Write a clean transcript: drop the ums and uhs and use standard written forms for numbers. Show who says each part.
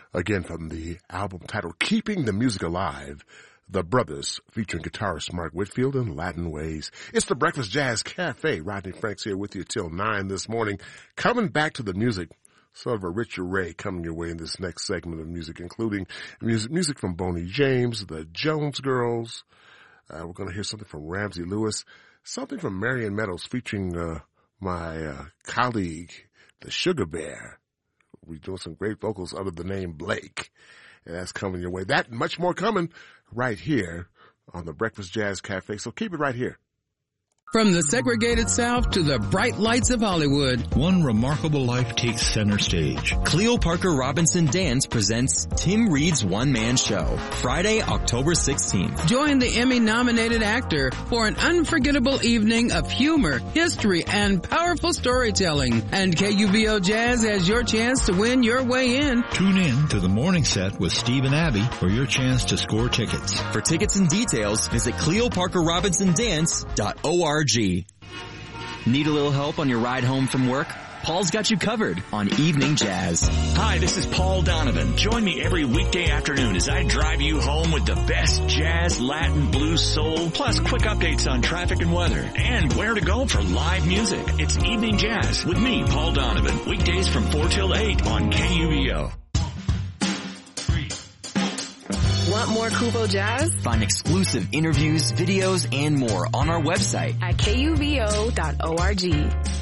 Speaker 1: Again, from the album titled Keeping the Music Alive, The Brothers, featuring guitarist Mark Whitfield and Latin Ways. It's the Breakfast Jazz Cafe. Rodney Franks here with you till 9 this morning. Coming back to the music, sort of a rich array coming your way in this next segment of music, including music from Boney James, the Jones Girls. We're going to hear something from Ramsey Lewis, something from Marion Meadows featuring my colleague, the Sugar Bear. We're doing some great vocals under the name Blake. And that's coming your way. That and much more coming right here on the Breakfast Jazz Cafe. So keep it right here.
Speaker 2: From the segregated South to the bright lights of Hollywood,
Speaker 3: one remarkable life takes center stage.
Speaker 4: Cleo Parker Robinson Dance presents Tim Reed's one-man show, Friday, October 16th.
Speaker 2: Join the Emmy-nominated actor for an unforgettable evening of humor, history, and powerful storytelling. And KUVO Jazz has your chance to win your way in.
Speaker 3: Tune in to the morning set with Steve and Abby for your chance to score tickets.
Speaker 4: For tickets and details, visit CleoParkerRobinsonDance.org. Need a little help on your ride home from work? Paul's got you covered on Evening Jazz.
Speaker 5: Hi, this is Paul Donovan. Join me every weekday afternoon as I drive you home with the best jazz, Latin, blues, soul, plus quick updates on traffic and weather, and where to go for live music. It's Evening Jazz with me, Paul Donovan, weekdays from 4 till 8 on KUVO.
Speaker 6: Want more Kuvo Jazz?
Speaker 4: Find exclusive interviews, videos, and more on our website
Speaker 6: at KUVO.org.